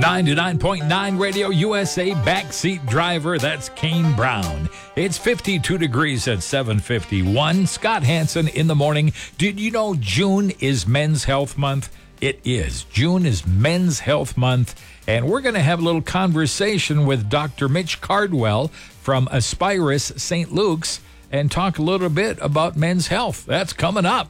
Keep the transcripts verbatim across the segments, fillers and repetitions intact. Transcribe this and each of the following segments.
ninety-nine point nine Radio U S A backseat driver, that's Kane Brown. It's fifty-two degrees at seven fifty-one. Scott Hansen in the morning. Did you know June is Men's Health Month? It is. June is Men's Health Month, and we're going to have a little conversation with Doctor Mitch Cardwell from Aspirus Saint Luke's and talk a little bit about men's health. That's coming up.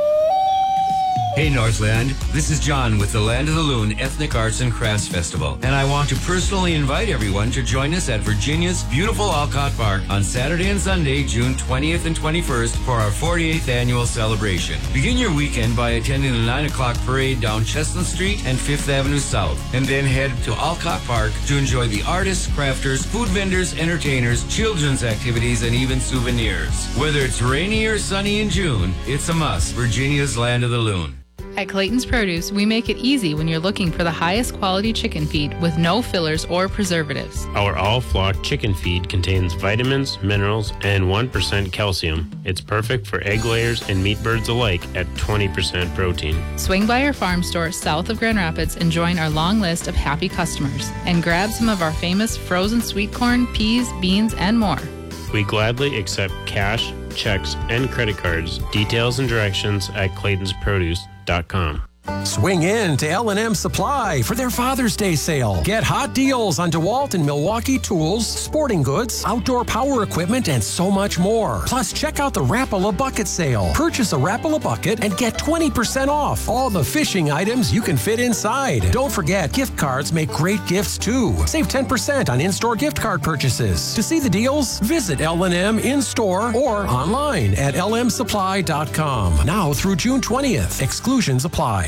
Hey Northland, this is John with the Land of the Loon Ethnic Arts and Crafts Festival, and I want to personally invite everyone to join us at Virginia's beautiful Alcott Park on Saturday and Sunday, June twentieth and twenty-first for our forty-eighth annual celebration. Begin your weekend by attending the nine o'clock parade down Chestnut Street and Fifth Avenue South, and then head to Alcott Park to enjoy the artists, crafters, food vendors, entertainers, children's activities, and even souvenirs. Whether it's rainy or sunny in June, it's a must. Virginia's Land of the Loon. At Clayton's Produce, we make it easy when you're looking for the highest quality chicken feed with no fillers or preservatives. Our all-flock chicken feed contains vitamins, minerals, and one percent calcium. It's perfect for egg layers and meat birds alike at twenty percent protein. Swing by our farm store south of Grand Rapids and join our long list of happy customers. And grab some of our famous frozen sweet corn, peas, beans, and more. We gladly accept cash, checks, and credit cards. Details and directions at claytons produce dot com. Swing in to L and M Supply for their Father's Day sale. Get hot deals on DeWalt and Milwaukee tools, sporting goods, outdoor power equipment, and so much more. Plus, check out the Rapala Bucket sale. Purchase a Rapala Bucket and get twenty percent off all the fishing items you can fit inside. Don't forget, gift cards make great gifts too. Save ten percent on in-store gift card purchases. To see the deals, visit L and M in-store or online at L M supply dot com. Now through June twentieth. Exclusions apply.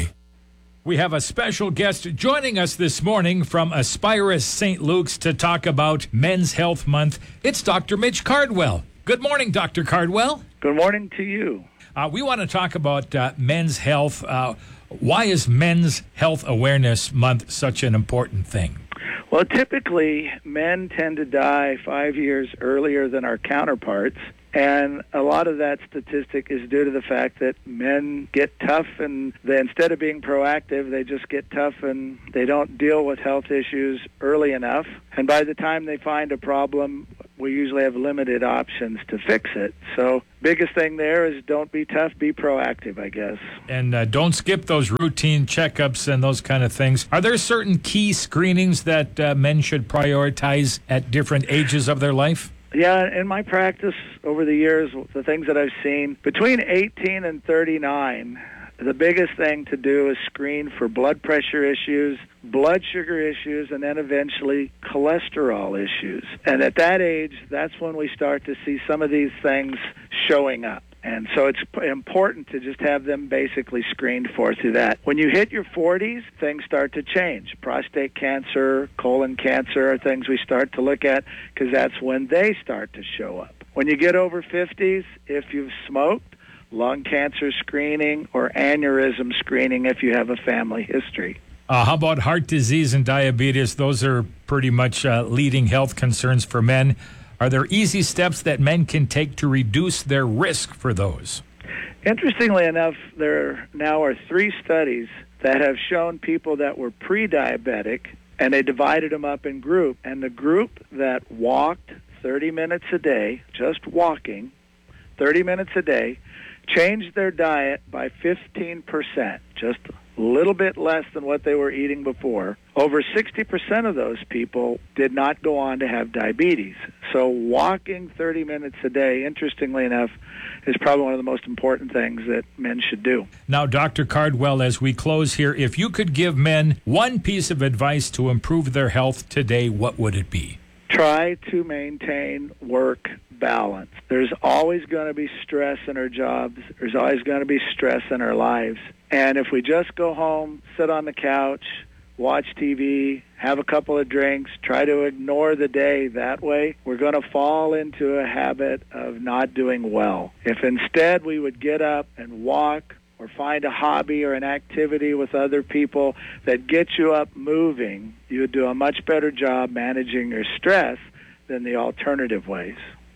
We have a special guest joining us this morning from Aspirus Saint Luke's to talk about Men's Health Month. It's Doctor Mitch Cardwell. Good morning, Doctor Cardwell. Good morning to you. Uh, we want to talk about uh, men's health. Uh, why is Men's Health Awareness Month such an important thing? Well, typically, men tend to die five years earlier than our counterparts. And a lot of that statistic is due to the fact that men get tough, and they, instead of being proactive, they just get tough and they don't deal with health issues early enough. And by the time they find a problem, we usually have limited options to fix it. So biggest thing there is don't be tough, be proactive, I guess. And uh, don't skip those routine checkups and those kind of things. Are there certain key screenings that uh, men should prioritize at different ages of their life? Yeah, in my practice over the years, the things that I've seen, between eighteen and thirty-nine, the biggest thing to do is screen for blood pressure issues, blood sugar issues, and then eventually cholesterol issues. And at that age, that's when we start to see some of these things showing up. And so it's important to just have them basically screened for through that. When you hit your forties, things start to change. Prostate cancer, colon cancer are things we start to look at because that's when they start to show up. When you get over fifties, if you've smoked, lung cancer screening or aneurysm screening if you have a family history. Uh, how about heart disease and diabetes? Those are pretty much uh, leading health concerns for men. Are there easy steps that men can take to reduce their risk for those? Interestingly enough, there now are three studies that have shown people that were pre-diabetic, and they divided them up in groups. And the group that walked thirty minutes a day, just walking, thirty minutes a day, changed their diet by fifteen percent, just a little bit less than what they were eating before. Over sixty percent of those people did not go on to have diabetes. So walking thirty minutes a day, interestingly enough, is probably one of the most important things that men should do. Now, Doctor Cardwell, as we close here, if you could give men one piece of advice to improve their health today, what would it be? Try to maintain work balance. There's always going to be stress in our jobs. There's always going to be stress in our lives. And if we just go home, sit on the couch, watch T V, have a couple of drinks, try to ignore the day that way, we're going to fall into a habit of not doing well. If instead we would get up and walk or find a hobby or an activity with other people that gets you up moving, you would do a much better job managing your stress than the alternative ways.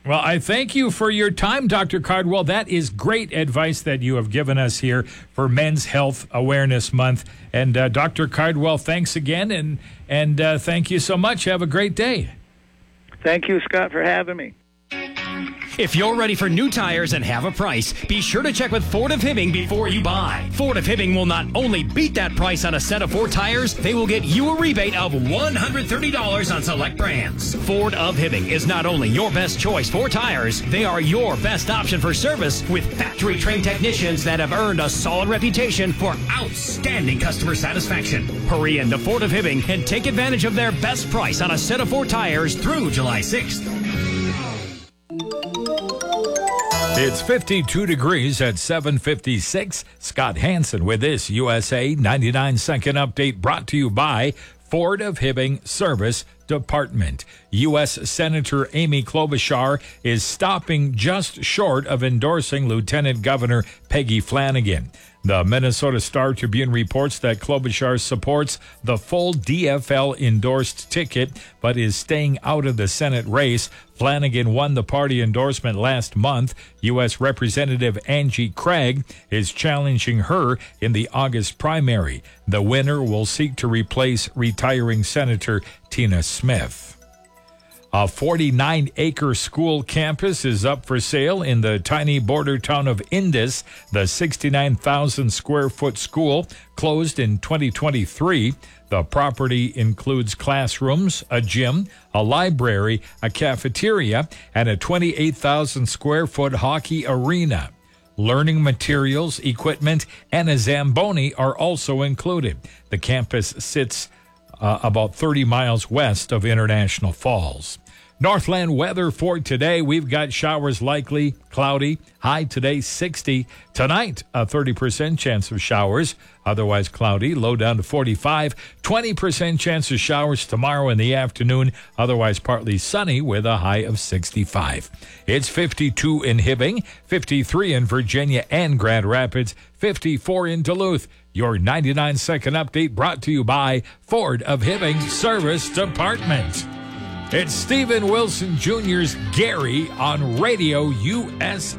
Well, I thank you for your time, Doctor Cardwell. That is great advice that you have given us here for Men's Health Awareness Month. And uh, Doctor Cardwell, thanks again, and and uh, thank you so much. Have a great day. Thank you, Scott, for having me. If you're ready for new tires and have a price, be sure to check with Ford of Hibbing before you buy. Ford of Hibbing will not only beat that price on a set of four tires, they will get you a rebate of one hundred thirty dollars on select brands. Ford of Hibbing is not only your best choice for tires, they are your best option for service with factory-trained technicians that have earned a solid reputation for outstanding customer satisfaction. Hurry into Ford of Hibbing and take advantage of their best price on a set of four tires through July sixth. It's fifty-two degrees at seven fifty-six. Scott Hansen with this U S A ninety-nine second update brought to you by Ford of Hibbing Service Department. U S Senator Amy Klobuchar is stopping just short of endorsing Lieutenant Governor Peggy Flanagan. The Minnesota Star Tribune reports that Klobuchar supports the full D F L-endorsed ticket, but is staying out of the Senate race. Flanagan won the party endorsement last month. U S Representative Angie Craig is challenging her in the August primary. The winner will seek to replace retiring Senator Tina Smith. A forty-nine acre school campus is up for sale in the tiny border town of Indus. The sixty-nine thousand square foot school closed in twenty twenty-three. The property includes classrooms, a gym, a library, a cafeteria, and a twenty-eight thousand square foot hockey arena. Learning materials, equipment, and a Zamboni are also included. The campus sits Uh, about thirty miles west of International Falls. Northland weather for today. We've got showers likely, cloudy, high today sixty. Tonight, a thirty percent chance of showers, otherwise cloudy, low down to forty-five. twenty percent chance of showers tomorrow in the afternoon, otherwise partly sunny with a high of sixty-five. It's fifty-two in Hibbing, fifty-three in Virginia and Grand Rapids, fifty-four in Duluth. Your ninety-nine second update brought to you by Ford of Hibbing Service Department. It's Stephen Wilson Junior's Gary on Radio U S